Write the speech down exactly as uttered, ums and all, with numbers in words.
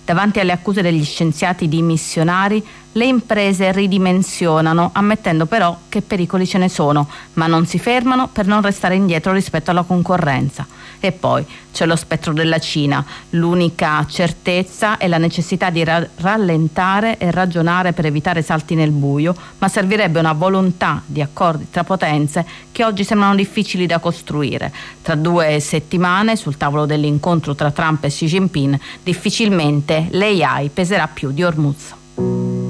Davanti alle accuse degli scienziati dimissionari, le imprese ridimensionano, ammettendo però che pericoli ce ne sono, ma non si fermano per non restare indietro rispetto alla concorrenza. E poi c'è lo spettro della Cina. L'unica certezza è la necessità di ra- rallentare e ragionare per evitare salti nel buio, ma servirebbe una volontà di accordi tra potenze che oggi sembrano difficili da costruire. Tra due settimane, sul tavolo dell'incontro tra Trump e Xi Jinping, difficilmente l'A I peserà più di Hormuz.